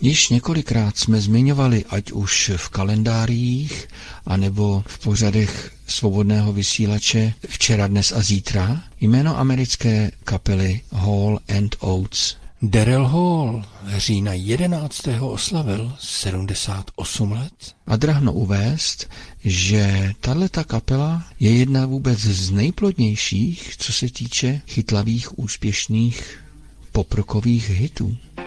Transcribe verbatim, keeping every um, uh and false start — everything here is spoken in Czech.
Již několikrát jsme zmiňovali, ať už v kalendářích, anebo v pořadech svobodného vysílače Včera, dnes a zítra, jméno americké kapely Hall and Oates. Daryl Hall října jedenáctého oslavil sedmdesát osm let. A drahno uvést, že tahleta kapela je jedna vůbec z nejplodnějších, co se týče chytlavých, úspěšných poprockových hitů.